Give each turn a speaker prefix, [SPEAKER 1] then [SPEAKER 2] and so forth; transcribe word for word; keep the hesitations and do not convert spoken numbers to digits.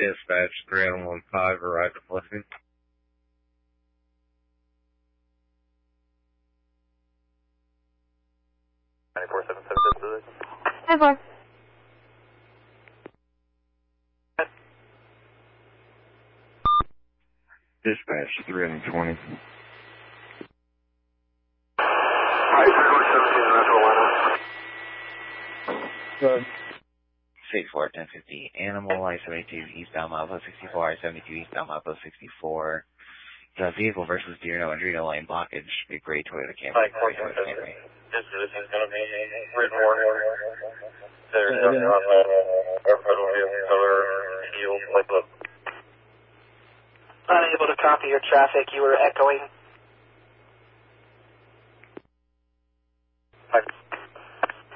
[SPEAKER 1] Dispatch three one one five, arrived at Blessing.
[SPEAKER 2] ninety-four seven seven,
[SPEAKER 3] Hi, boy.
[SPEAKER 1] Dispatch three one twenty.
[SPEAKER 2] Hi, three one seventeen, Metro Atlanta.
[SPEAKER 1] Good. sixty-four ten fifty, Animal, I seventy-two, eastbound Mile sixty-four, I seventy-two, eastbound Mile sixty-four. The vehicle versus Deer No Adreno lane blockage, Big Gray Toyota Camry. Gray Toyota Camry.
[SPEAKER 2] This is going to be written warning. There's nothing on the airport color, yield, like look.
[SPEAKER 4] Unable to copy your traffic. You were echoing.